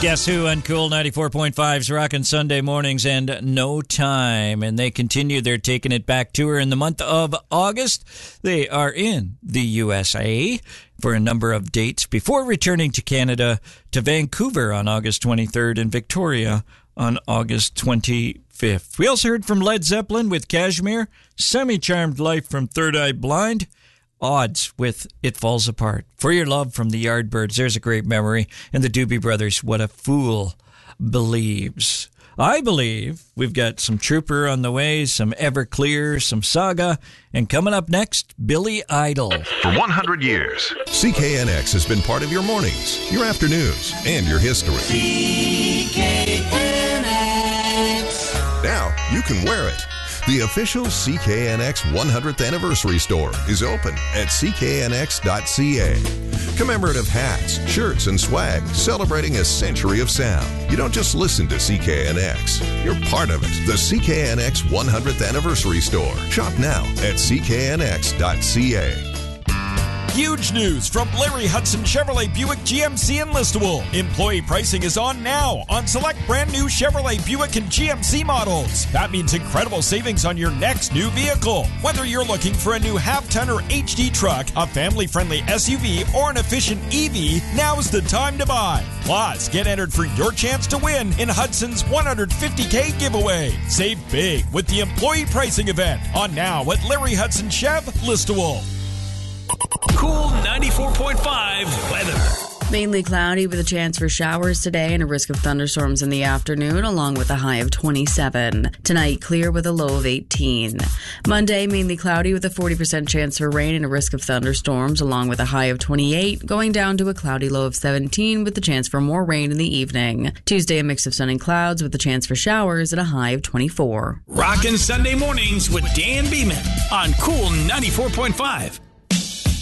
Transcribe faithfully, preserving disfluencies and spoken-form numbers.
Guess Who on Cool ninety-four point five's Rockin' Sunday Mornings and No Time. And they continue their Taking It Back tour in the month of August. They are in the U S A for a number of dates before returning to Canada, to Vancouver on August twenty-third and Victoria on August twenty-fifth. We also heard from Led Zeppelin with Kashmir, Semi-Charmed Life from Third Eye Blind, Odds with It Falls Apart. For Your Love from the Yardbirds, there's a great memory. And the Doobie Brothers, What a Fool Believes. I believe we've got some Trooper on the way, some Everclear, some Saga, and coming up next, Billy Idol. For one hundred years, C K N X has been part of your mornings, your afternoons, and your history. C K N X. Now you can wear it. The official C K N X one hundredth Anniversary Store is open at c k n x dot c a. Commemorative hats, shirts, and swag celebrating a century of sound. You don't just listen to C K N X, you're part of it. The C K N X one hundredth Anniversary Store. Shop now at c k n x dot c a. Huge news from Larry Hudson Chevrolet Buick G M C in Listowel. Employee pricing is on now on select brand new Chevrolet Buick and G M C models. That means incredible savings on your next new vehicle. Whether you're looking for a new half-ton or H D truck, a family-friendly S U V, or an efficient E V, now's the time to buy. Plus, get entered for your chance to win in Hudson's one hundred fifty K giveaway. Save big with the employee pricing event on now at Larry Hudson Chev, Listowel. Cool ninety-four point five weather. Mainly cloudy with a chance for showers today and a risk of thunderstorms in the afternoon, along with a high of twenty-seven. Tonight, clear with a low of eighteen. Monday, mainly cloudy with a forty percent chance for rain and a risk of thunderstorms, along with a high of twenty-eight, going down to a cloudy low of seventeen with the chance for more rain in the evening. Tuesday, a mix of sun and clouds with a chance for showers and a high of twenty-four. Rockin' Sunday Mornings with Dan Beeman on Cool ninety-four point five.